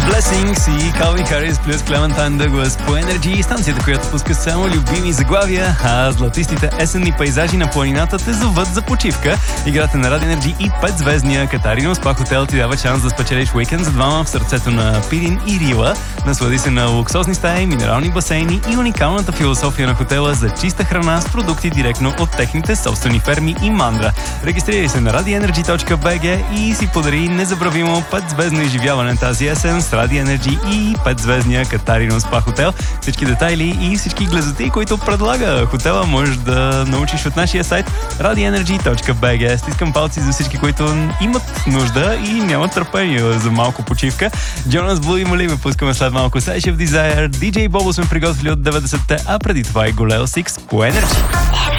Blessings и Calvin Harris плюс Clementine Douglas по Energy, станцията, която пуска само любими заглавия, а златистите есенни пейзажи на планината те зоват за почивка. Играта на Radio Energy и 5-звездния Катарино Спа хотел ти дава шанс да спечелиш уикенд за двама в сърцето на Пирин и Рила. Наслади се на луксозни стаи, минерални басейни и уникалната философия на хотела за чиста храна с продукти директно от техните собствени ферми и мандра. Регистрирай се на radioenergy.bg и си подари незабравимо 5-звездно изживяване тази есен с Radio Energy и 5-звездния Катарино Спа хотел. Всички детайли и всички глезоти, които предлага хотела, можеш да научиш от нашия сайт radioenergy.bg. Стискам палци за всички, които имат нужда и нямат търпение за малко почивка. Jonas Blue и Малиме пускаме след малко Session Desire. DJ Bobo сме приготвили от 90-те, а преди това и Голео Сикс по Energy.